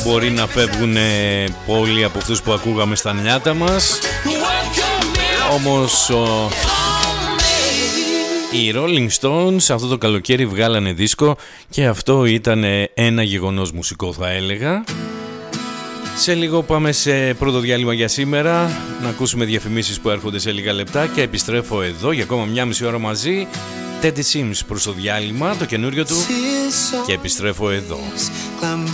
Μπορεί να φεύγουν πολλοί από αυτούς που ακούγαμε στα νιάτα μας, όμως οι Rolling Stones αυτό το καλοκαίρι βγάλανε δίσκο και αυτό ήταν ένα γεγονός μουσικό, θα έλεγα. Σε λίγο πάμε σε πρώτο διάλειμμα για σήμερα, να ακούσουμε διαφημίσεις που έρχονται σε λίγα λεπτά και επιστρέφω εδώ για ακόμα μια μισή ώρα μαζί. Teddy Sims προς το διάλειμμα, το καινούριο του, και επιστρέφω εδώ.